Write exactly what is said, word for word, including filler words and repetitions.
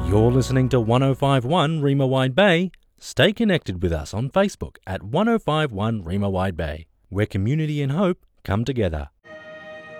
You're listening to one oh five point one Reema Wide Bay. Stay connected with us on Facebook at one oh five point one Reema Wide Bay, where community and hope come together.